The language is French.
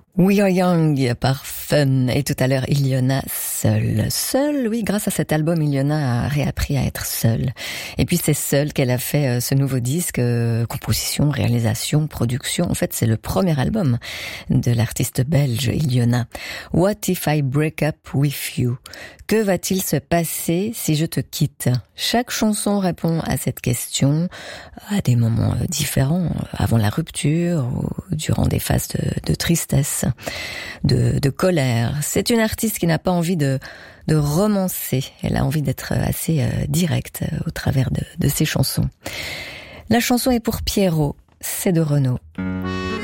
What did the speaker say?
We Are Young par Fun. Et tout à l'heure, Iliona seule. Seule, oui, grâce à cet album, Iliona a réappris à être seule. Et puis c'est seule qu'elle a fait ce nouveau disque, composition, réalisation, production. En fait, c'est le premier album de l'artiste belge Iliona. What if I break up with you? Que va-t-il se passer si je te quitte? Chaque chanson répond à cette question à des moments différents, avant la rupture ou durant des phases de tristesse, de colère. C'est une artiste qui n'a pas envie de romancer. Elle a envie d'être assez directe au travers de ses chansons. La chanson est pour Pierrot, c'est de Renaud.